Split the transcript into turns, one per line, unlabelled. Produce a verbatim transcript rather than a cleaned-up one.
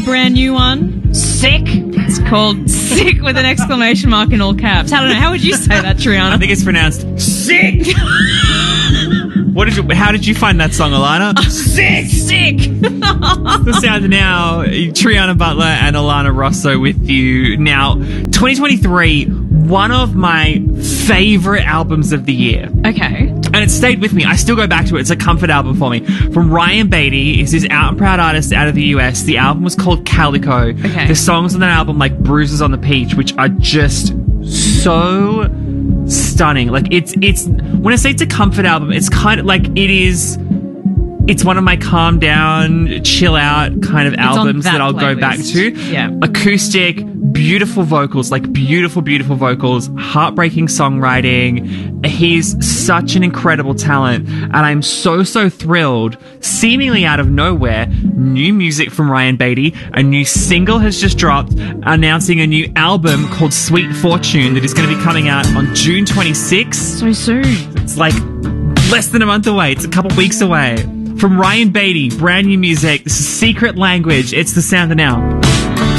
Brand new one. Sick. It's called Sick with an exclamation mark in all caps. I don't know. How would you say that, Triana?
I think it's pronounced sick. What did you? How did you find that song, Alana?
Sick. Sick.
The sound now. Triana Butler and Alana Rosso with you now. twenty twenty-three. One of my favorite albums of the year.
Okay.
And it stayed with me. I still go back to it. It's a comfort album for me. From Ryan Beatty. He's this out and proud artist out of the U S. The album was called Calico.
Okay.
The songs on that album, like Bruises on the Peach, which are just so stunning. Like, it's, it's, when I say it's a comfort album, it's kind of like, it is, it's one of my calm down, chill out kind of albums that, that I'll playlist. go back to.
Yeah.
Acoustic, beautiful vocals, like beautiful, beautiful vocals, heartbreaking songwriting. He's such an incredible talent. And I'm so, so thrilled, seemingly out of nowhere, new music from Ryan Beatty. A new single has just dropped, announcing a new album called Sweet Fortune that is going to be coming out on June twenty-sixth.
So soon.
It's like less than a month away. It's a couple weeks away. From Ryan Beatty, brand new music. This is Secret Language. It's the sound of now.